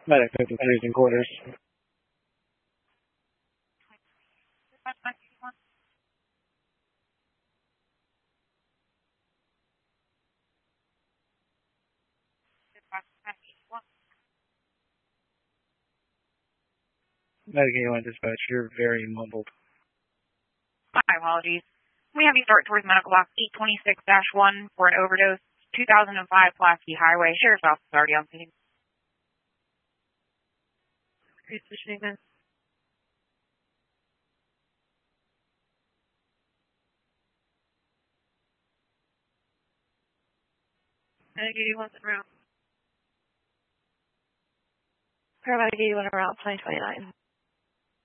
Medic 53's in quarters. Medic 81 dispatch, you're very mumbled. My apologies. We have you start towards medical box 826-1 for an overdose, 2005 Pulaski Highway. Sheriff's office is already on scene. Who's pushing this? Medic 81's en route. Paramedic 81 en route, 2029.